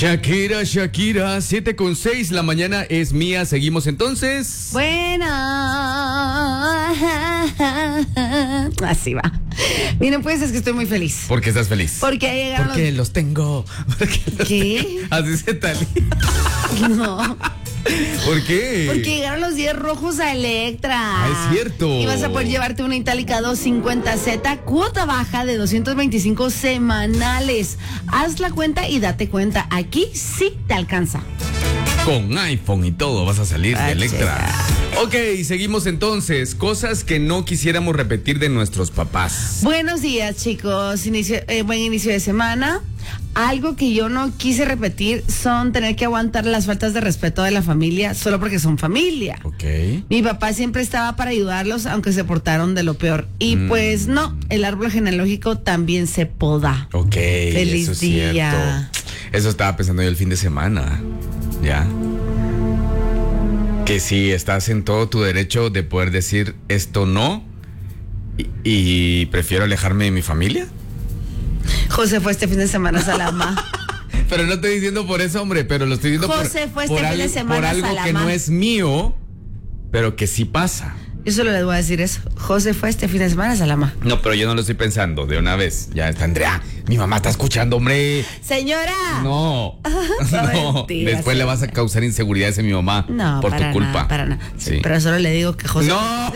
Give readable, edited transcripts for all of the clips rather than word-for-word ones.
Shakira, 7:06, la mañana es mía. Seguimos entonces. Bueno, así va. Miren, pues es que estoy muy feliz. ¿Por qué estás feliz? Porque llegaron Porque los tengo. ¿Qué? Así se talía. No. ¿Por qué? Porque llegaron los 10 rojos a Electra. Ah, es cierto. Y vas a poder llevarte una Itálica 250Z, cuota baja de 225 semanales. Haz la cuenta y date cuenta. Aquí sí te alcanza. Con iPhone y todo vas a salir de Electra. Ok, seguimos entonces. Cosas que no quisiéramos repetir de nuestros papás. Buenos días, chicos. Buen inicio de semana. Algo que yo no quise repetir son tener que aguantar las faltas de respeto de la familia solo porque son familia. Ok. Mi papá siempre estaba para ayudarlos, aunque se portaron de lo peor. Y pues no, el árbol genealógico también se poda. Ok. Feliz eso es día. Cierto. Eso estaba pensando yo el fin de semana. Ya. Que si estás en todo tu derecho de poder decir esto no y prefiero alejarme de mi familia. José fue este fin de semana a Salama. Pero no estoy diciendo por eso, hombre, pero lo estoy diciendo José fue este fin de semana por algo Salama. que no es mío, pero que sí pasa. Yo solo les voy a decir eso. José fue este fin de semana a Salama. No, pero yo no lo estoy pensando de una vez. Ya está Andrea. Mi mamá está escuchando, hombre. Señora. No. No. Mentira, Después le vas a causar inseguridades a mi mamá. No, por tu culpa. Para nada. Sí. Pero solo le digo que José. No.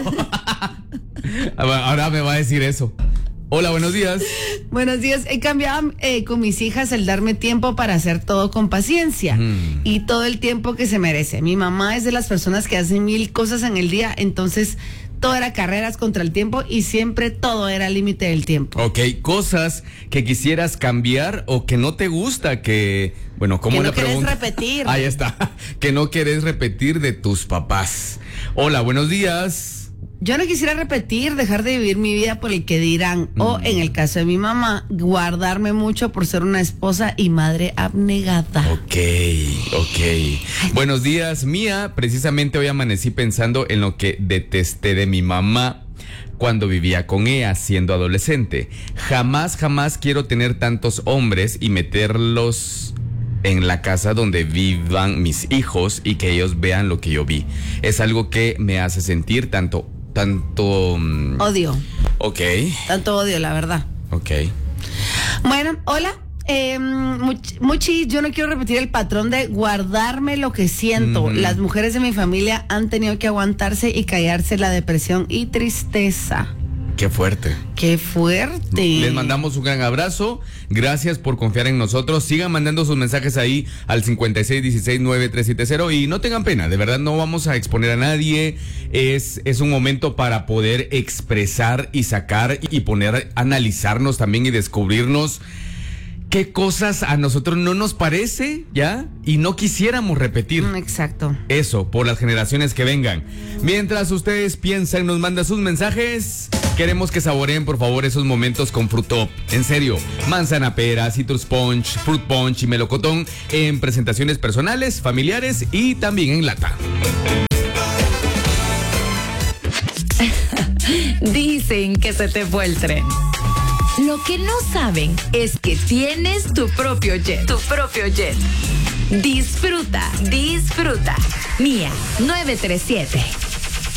Ahora me va a decir eso. Hola, buenos días. Buenos días. He cambiado con mis hijas el darme tiempo para hacer todo con paciencia y todo el tiempo que se merece. Mi mamá es de las personas que hacen 1000 cosas en el día, entonces todo era carreras contra el tiempo y siempre todo era límite del tiempo. Ok, cosas que quisieras cambiar o que no te gusta, que, bueno, ¿cómo que la no querés pregunta? repetir. Ahí está, que no querés repetir de tus papás. Hola, buenos días. Yo no quisiera repetir, dejar de vivir mi vida por el que dirán, o en el caso de mi mamá, guardarme mucho por ser una esposa y madre abnegada. Ok. Buenos días, Mía. Precisamente hoy amanecí pensando en lo que detesté de mi mamá cuando vivía con ella siendo adolescente. Jamás quiero tener tantos hombres y meterlos en la casa donde vivan mis hijos y que ellos vean lo que yo vi. Es algo que me hace sentir tanto Odio. Ok. Tanto odio, la verdad. Ok. Bueno, hola. Muchi, yo no quiero repetir el patrón de guardarme lo que siento. Las mujeres de mi familia han tenido que aguantarse y callarse la depresión y tristeza. Qué fuerte. Qué fuerte. Les mandamos un gran abrazo. Gracias por confiar en nosotros. Sigan mandando sus mensajes ahí al 56169370 y no tengan pena. De verdad no vamos a exponer a nadie. Es un momento para poder expresar y sacar y analizarnos también y descubrirnos qué cosas a nosotros no nos parece, ¿ya? Y no quisiéramos repetir. Exacto. Eso, por las generaciones que vengan. Mientras ustedes piensan, nos mandan sus mensajes. Queremos que saboreen, por favor, esos momentos con Frutop. En serio, manzana pera, citrus punch, fruit punch y melocotón en presentaciones personales, familiares y también en lata. Dicen que se te fue el tren. Lo que no saben es que tienes tu propio jet. Tu propio jet. Disfruta. Mía 937.